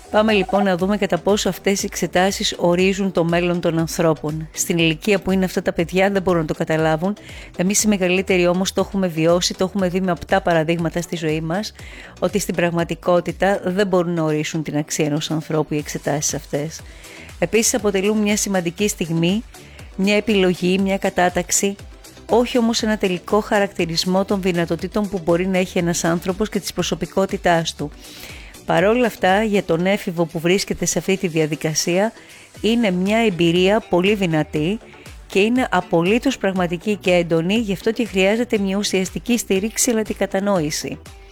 Πάμε λοιπόν να δούμε κατά πόσο αυτές οι εξετάσεις ορίζουν το μέλλον των ανθρώπων. Στην ηλικία που είναι αυτά τα παιδιά δεν μπορούν να το καταλάβουν. Εμείς οι μεγαλύτεροι όμως το έχουμε βιώσει, το έχουμε δει με απτά παραδείγματα στη ζωή μας, ότι στην πραγματικότητα δεν μπορούν να ορίσουν την αξία ενός ανθρώπου οι εξετάσεις αυτές. Επίσης αποτελούν μια σημαντική στιγμή, μια επιλογή, μια κατάταξη, όχι όμως ένα τελικό χαρακτηρισμό των δυνατοτήτων που μπορεί να έχει ένας άνθρωπος και της προσωπικότητάς του. Παρ' όλα αυτά, για τον έφηβο που βρίσκεται σε αυτή τη διαδικασία, είναι μια εμπειρία πολύ δυνατή και είναι απολύτως πραγματική και έντονη, γι' αυτό και χρειάζεται μια ουσιαστική στήριξη αλλά και κατανόηση.